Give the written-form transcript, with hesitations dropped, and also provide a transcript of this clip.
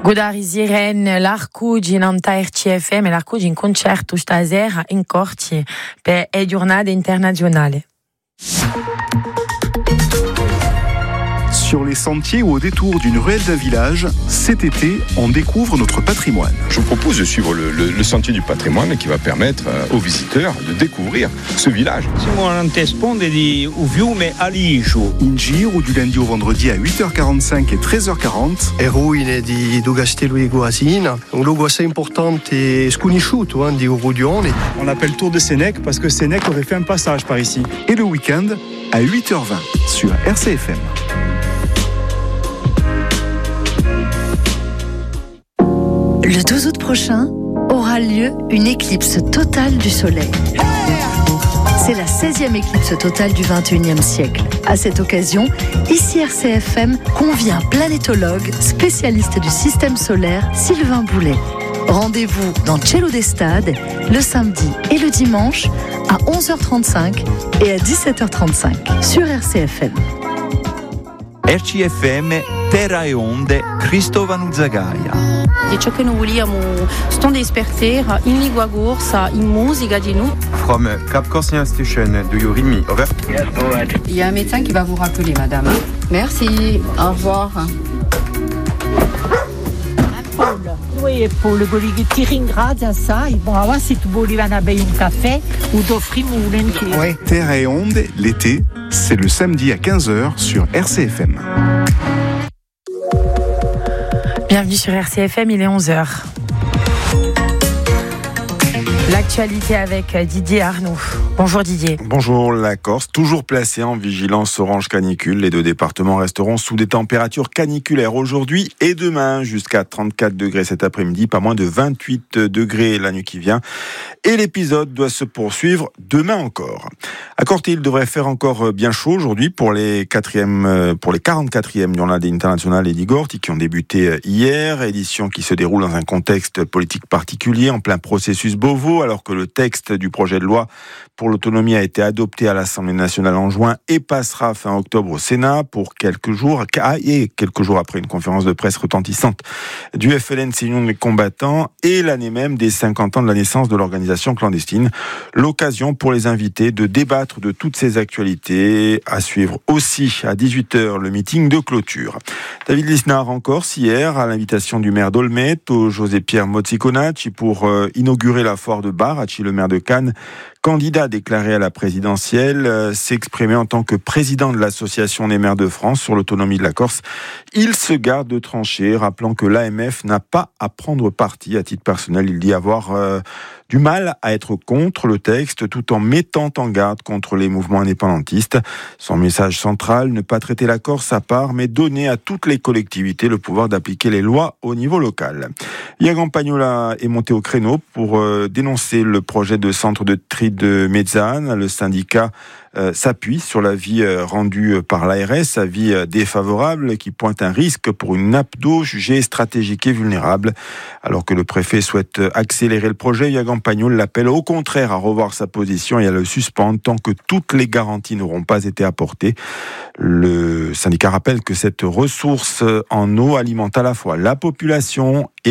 Godari Ziren, l'Arcugi in anta RCFM e l'Arcugi in concerto stasera in Corti per le giornate internazionali. Sur les sentiers ou au détour d'une ruelle d'un village, cet été, on découvre notre patrimoine. Je vous propose de suivre le sentier du patrimoine qui va permettre aux visiteurs de découvre ce village. Siamo all'antesponde di Uviume Alijo. In giro du lundi au vendredi à 8h45 et 13h40. Le ruine do Castello di Goasina, un luogo assez importante e sconosciuto di Urudione. On l'appelle Tour de Sénèque parce que Sénèque aurait fait un passage par ici. Et le week-end à 8h20 sur RCFM. Le 12 août prochain aura lieu une éclipse totale du Soleil. C'est la 16e éclipse totale du XXIe siècle. À cette occasion, ici RCFM convie un planétologue spécialiste du système solaire, Sylvain Boulet. Rendez-vous dans Cielo d'Estade le samedi et le dimanche à 11h35 et à 17h35 sur RCFM. RCFM, Terra e Onde, Cristovano Zagaia. E ciò che noi vogliamo stare esperti in lingua corsa, in musica di nous. From Cap Corsian Station, do you read me? Over. Il y a un médecin qui va vous rappeler, madame. Merci, au revoir. Noi Paul voleva ti ringrazia, sai, bon, allora se tu volevano bere un caffè, o t'offriamo volentieri. Ouais. Terre et Onde, l'été, c'est le samedi à 15h sur RCFM. Bienvenue sur RCFM, il est 11h. L'actualité avec Didier Arnaud. Bonjour Didier. Bonjour, la Corse, toujours placée en vigilance orange canicule. Les deux départements resteront sous des températures caniculaires aujourd'hui et demain, jusqu'à 34 degrés cet après-midi, pas moins de 28 degrés la nuit qui vient. Et l'épisode doit se poursuivre demain encore. À Corté, il devrait faire encore bien chaud aujourd'hui pour les 44e Journée internationale et d'Igorti qui ont débuté hier. Édition qui se déroule dans un contexte politique particulier, en plein processus Beauvau, alors que le texte du projet de loi pour l'autonomie a été adopté à l'Assemblée nationale en juin et passera fin octobre au Sénat pour quelques jours après une conférence de presse retentissante du FLN, Union des combattants, et l'année même des 50 ans de la naissance de l'organisation clandestine. L'occasion pour les invités de débattre de toutes ces actualités. À suivre aussi à 18h le meeting de clôture. David Lisnard en Corse hier à l'invitation du maire d'Olmet, au José-Pierre Mozziconacci, pour inaugurer la foire de Barachi, le maire de Cannes, candidat déclaré à la présidentielle, s'exprimait en tant que président de l'Association des maires de France sur l'autonomie de la Corse. Il se garde de trancher, rappelant que l'AMF n'a pas à prendre parti. À titre personnel, il dit avoir du mal à être contre le texte, tout en mettant en garde contre les mouvements indépendantistes. Son message central, ne pas traiter la Corse à part, mais donner à toutes les collectivités le pouvoir d'appliquer les lois au niveau local. Iagan Pagnola est monté au créneau pour dénoncer le projet de centre de tri de Mezzane. Le syndicat s'appuie sur l'avis rendu par l'ARS, avis défavorable qui pointe un risque pour une nappe d'eau jugée stratégique et vulnérable. Alors que le préfet souhaite accélérer le projet, Iagan Pagnol l'appelle au contraire à revoir sa position et à le suspendre tant que toutes les garanties n'auront pas été apportées. Le syndicat rappelle que cette ressource en eau alimente à la fois la population et